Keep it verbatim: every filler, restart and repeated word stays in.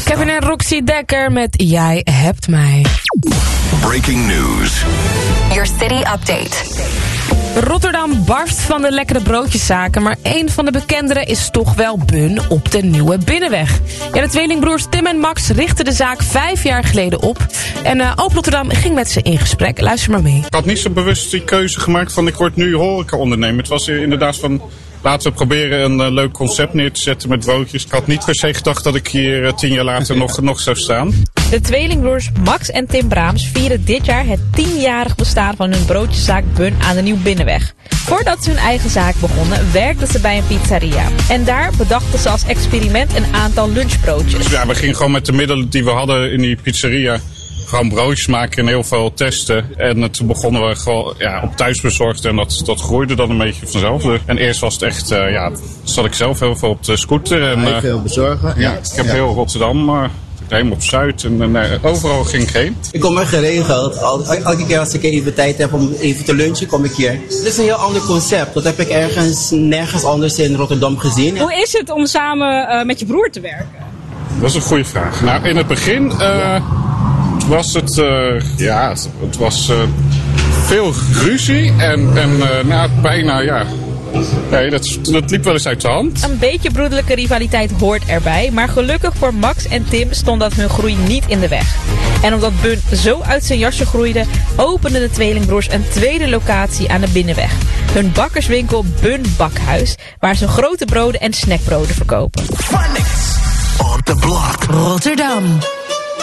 Kevin en Roxy Dekker met Jij hebt mij. Breaking news. Your city update. Rotterdam barst van de lekkere broodjeszaken, maar een van de bekendere is toch wel Bun op de Nieuwe Binnenweg. Ja, de tweelingbroers Tim en Max richtten de zaak vijf jaar geleden op. En uh, Open Rotterdam ging met ze in gesprek. Luister maar mee. Ik had niet zo bewust die keuze gemaakt van ik word nu horeca-ondernemer. Het was inderdaad van laten we proberen een uh, leuk concept neer te zetten met broodjes. Ik had niet per se gedacht dat ik hier uh, tien jaar later nog, nog zou staan. De tweelingbroers Max en Tim Braams vieren dit jaar het tienjarig bestaan van hun broodjeszaak Bun aan de Nieuw Binnenweg. Voordat ze hun eigen zaak begonnen, werkten ze bij een pizzeria. En daar bedachten ze als experiment een aantal lunchbroodjes. Ja, we gingen gewoon met de middelen die we hadden in die pizzeria gewoon broodjes maken en heel veel testen. En toen begonnen we gewoon ja, op thuisbezorgd en dat, dat groeide dan een beetje vanzelf. En eerst was het echt, uh, ja, zat ik zelf heel veel op de scooter. En, uh, heel veel bezorgen. Ja, ik heb ja. heel Rotterdam, uh, helemaal op Zuid en uh, overal ging ik heen. Ik kom er geregeld. Elke keer als ik even tijd heb om even te lunchen, kom ik hier. Het is een heel ander concept. Dat heb ik ergens nergens anders in Rotterdam gezien. Hoe is het om samen uh, met je broer te werken? Dat is een goede vraag. Nou, in het begin Uh, was het, uh, ja, het, het was uh, veel ruzie en, en uh, nou, bijna, ja, nee, dat, dat liep wel eens uit de hand. Een beetje broederlijke rivaliteit hoort erbij, maar gelukkig voor Max en Tim stond dat hun groei niet in de weg. En omdat Bun zo uit zijn jasje groeide, openden de tweelingbroers een tweede locatie aan de Binnenweg. Hun bakkerswinkel Bun Bakhuis, waar ze grote broden en snackbroden verkopen. Phonics on the block. Rotterdam.